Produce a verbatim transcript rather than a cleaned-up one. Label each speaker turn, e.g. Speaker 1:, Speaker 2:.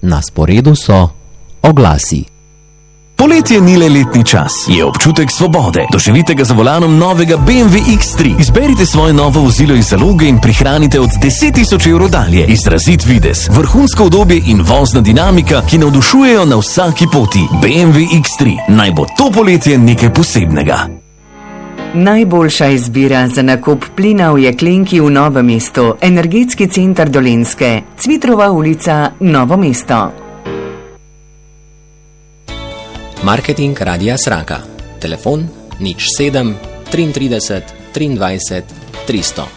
Speaker 1: Na sporedu so oglasi.
Speaker 2: Poletje ni le letni čas, je občutek svobode. Doživite ga za volanom novega B M W X tri. Izberite svoje novo vozilo iz zaloge in prihranite od deset tisoč evrov dalje. Izrazit videz, vrhunsko udobje in vozna dinamika, ki navdušujejo na vsaki poti. B M W X tri. Naj bo to poletje nekaj posebnega.
Speaker 3: Najboljša izbira za nakup plina v Jeklenki v Novem mestu. Energetski center Dolenjske. Cvitrova ulica, Novo mesto.
Speaker 4: Marketing Radia Sraka. Telefon nič sedem triintrideset triindvajset tristo.